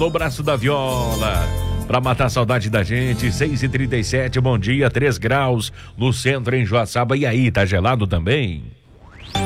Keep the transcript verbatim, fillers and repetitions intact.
Alô, Braço da Viola. Pra matar a saudade da gente, seis e trinta e sete, bom dia, três graus no centro em Joaçaba. E aí, tá gelado também?